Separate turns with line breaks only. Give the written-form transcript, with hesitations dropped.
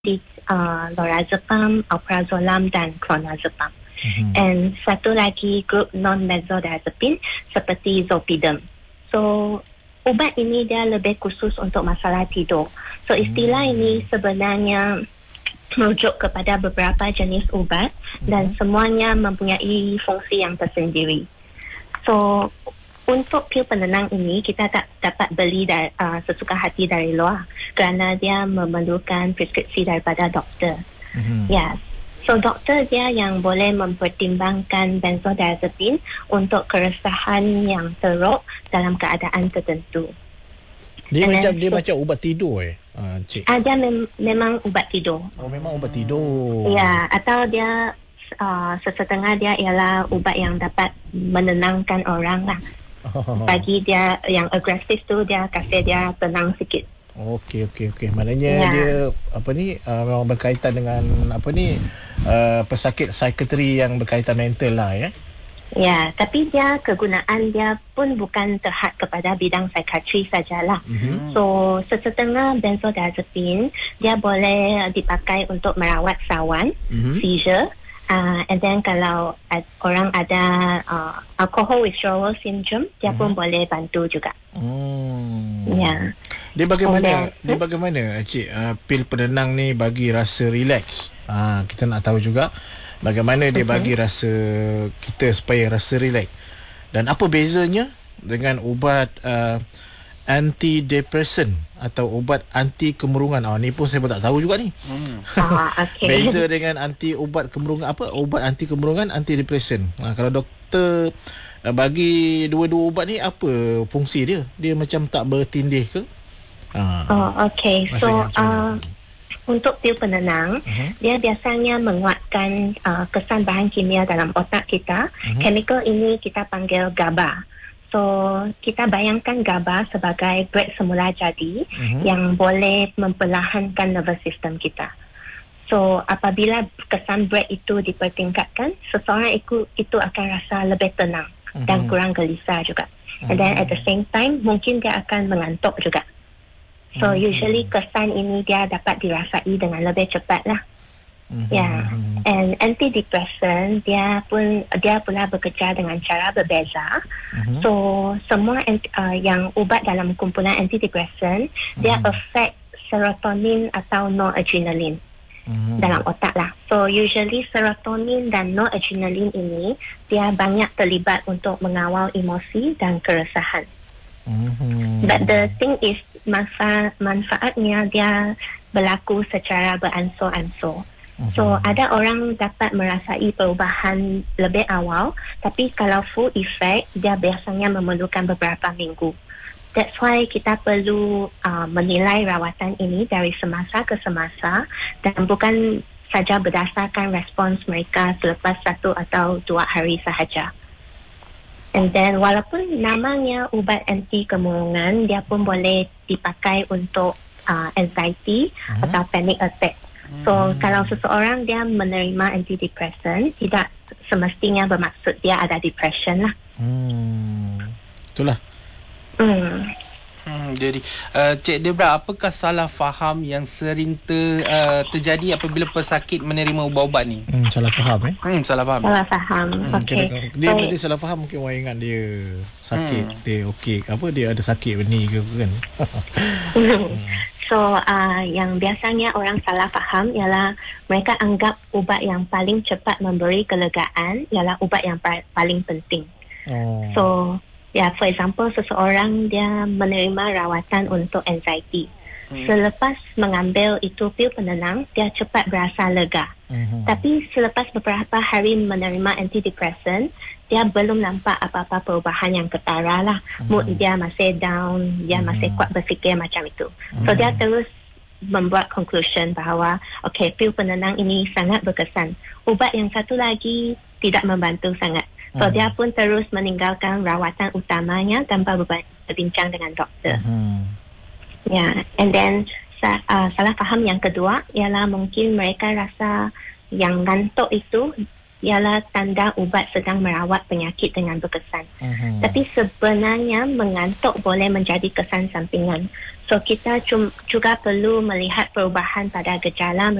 seperti lorazepam, alprazolam dan clonazepam. And satu lagi grup non-benzodiazepine seperti zolpidem. So ubat ini dia lebih khusus untuk masalah tidur. So istilah ini sebenarnya merujuk kepada beberapa jenis ubat dan semuanya mempunyai fungsi yang tersendiri. So untuk pil penenang ini kita tak dapat beli sesuka hati dari luar kerana dia memerlukan preskripsi daripada doktor. Yes. So doktor dia yang boleh mempertimbangkan benzodiazepine untuk keresahan yang teruk dalam keadaan tertentu.
Dia macam ubat tidur Cik.
Dia memang ubat tidur.
Oh, memang ubat tidur.
Ya, atau dia sesetengah dia ialah ubat yang dapat menenangkan orang lah. Bagi dia yang agresif tu dia kasih dia tenang sikit.
Okey. Maknanya dia memang berkaitan dengan pesakit psikiatri yang berkaitan mental lah ya.
Ya, tapi dia kegunaan dia pun bukan terhad kepada bidang psikiatri sajalah. So, sesetengah benzodiazepine dia boleh dipakai untuk merawat sawan, seizure, and then kalau orang ada alcohol withdrawal syndrome, dia pun boleh bantu juga. Ya.
Dia bagaimana Cik pil penenang ni bagi rasa relax? Kita nak tahu juga bagaimana dia bagi rasa kita supaya rasa relax. Dan apa bezanya dengan ubat antidepresan atau ubat anti kemerungan? Ni pun saya pun tak tahu juga ni.
Okay.
Beza dengan ubat kemerungan ubat anti kemerungan, antidepresan. Kalau doktor bagi dua-dua ubat ni apa fungsi dia? Dia macam tak bertindih ke?
Okay. So untuk pil penenang, dia biasanya menguatkan kesan bahan kimia dalam otak kita. Chemical ini kita panggil GABA. So, kita bayangkan GABA sebagai brake semula jadi yang boleh memperlahankan nervous system kita. So, apabila kesan brake itu dipertingkatkan, seseorang itu akan rasa lebih tenang dan kurang gelisah juga. And then at the same time, mungkin dia akan mengantuk juga. So usually kesan ini dia dapat dirasai dengan lebih cepat lah. And antidepresan dia pula bekerja dengan cara berbeza. So semua yang ubat dalam kumpulan antidepresan dia affect serotonin atau noradrenaline dalam otak lah. So usually serotonin dan noradrenaline ini dia banyak terlibat untuk mengawal emosi dan keresahan. But the thing is manfaatnya dia berlaku secara beransur-ansur. So ada orang dapat merasai perubahan lebih awal, tapi kalau full effect dia biasanya memerlukan beberapa minggu. That's why kita perlu menilai rawatan ini dari semasa ke semasa dan bukan saja berdasarkan respons mereka selepas 1 atau 2 hari sahaja. And then walaupun namanya ubat anti kemurungan, dia pun boleh dipakai untuk anxiety atau panic attack. So kalau seseorang dia menerima antidepresan, tidak semestinya bermaksud dia ada depression lah.
Itulah.
Jadi Cik Debra, apakah salah faham yang sering terjadi apabila pesakit menerima ubat-ubat ni?
Salah faham
Salah faham. Okay.
Dia salah faham, mungkin orang ingat dia sakit, dia okey, dia ada sakit ni ke kan.
So yang biasanya orang salah faham ialah mereka anggap ubat yang paling cepat memberi kelegaan ialah ubat yang paling penting. So for example, seseorang dia menerima rawatan untuk anxiety. Selepas mengambil itu pil penenang, dia cepat berasa lega. Tapi selepas beberapa hari menerima antidepresan, dia belum nampak apa-apa perubahan yang ketara lah. Mood dia masih down, dia masih kuat berfikir macam itu. So dia terus membuat conclusion bahawa pil penenang ini sangat berkesan. Ubat yang satu lagi tidak membantu sangat. So dia pun terus meninggalkan rawatan utamanya tanpa berbincang dengan doktor. And then salah faham yang kedua ialah mungkin mereka rasa yang ngantuk itu ialah tanda ubat sedang merawat penyakit dengan berkesan. Tapi sebenarnya mengantuk boleh menjadi kesan sampingan. So kita juga perlu melihat perubahan pada gejala